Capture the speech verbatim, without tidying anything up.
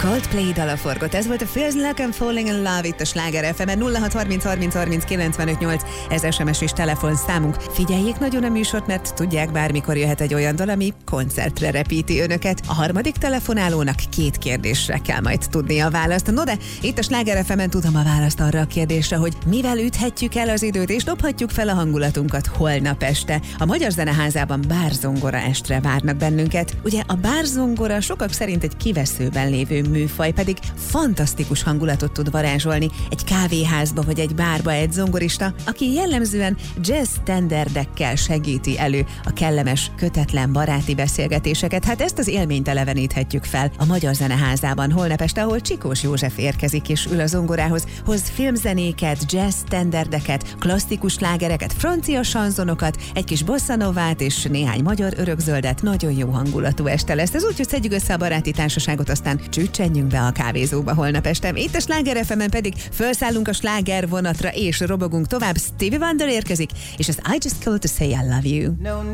Coldplay dala forgott. Ez volt a Feels Like I'm Falling in Love itt a Sláger ef emen. nulla hat harminc harminc harminc kilencvenöt nyolc, ez es em es és telefonszámunk. Figyeljék nagyon a műsort, mert tudják, bármikor jöhet egy olyan dal, ami koncertre repíti önöket. A harmadik telefonálónak két kérdésre kell majd tudnia a választ. No de itt a Sláger ef emen tudom a választ arra a kérdésre, hogy mivel üthetjük el az időt és dobhatjuk fel a hangulatunkat holnap este. A Magyar Zeneházában bárzongora estre várnak bennünket. Ugye a bárzongora sokak szerint egy kiveszőben lévő műfaj, pedig fantasztikus hangulatot tud varázsolni egy kávéházba vagy egy bárba egy zongorista, aki jellemzően jazz standardekkel segíti elő a kellemes, kötetlen baráti beszélgetéseket. Hát ezt az élményt eleveníthetjük fel a Magyar Zeneházában holnap este, ahol Csikós József érkezik és ül a zongorához, hoz filmzenéket, jazz standardeket, klasszikus slágereket, francia sanzonokat, egy kis bossa-novát és néhány magyar örökzöldet. Nagyon jó hangulatú este lesz. Ez úgy, hogy szedjük össze a baráti társaságot, aztán csücsenjünk be a kávézóba holnap este. Itt a Sláger ef emen pedig felszállunk a sláger vonatra és robogunk tovább. Stevie Wonder érkezik, és az I Just Called to Say I Love You. No,